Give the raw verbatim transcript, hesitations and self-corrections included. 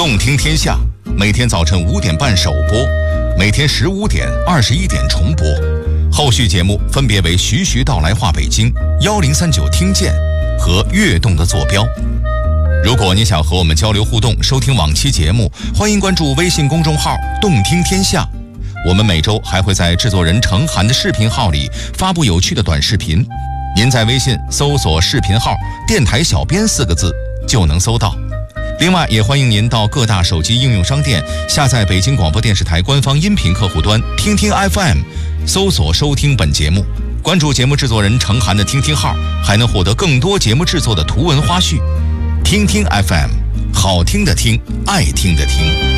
动听天下，每天早晨五点半首播，每天十五点、二十一点重播。后续节目分别为徐徐道来话北京、幺零三九听见和跃动的坐标。如果你想和我们交流互动，收听往期节目，欢迎关注微信公众号动听天下。我们每周还会在制作人程涵的视频号里发布有趣的短视频，您在微信搜索视频号电台小编四个字就能搜到。另外也欢迎您到各大手机应用商店下载北京广播电视台官方音频客户端听听 F M， 搜索收听本节目，关注节目制作人程涵的听听号，还能获得更多节目制作的图文花絮。听听 F M， 好听的听，爱听的听。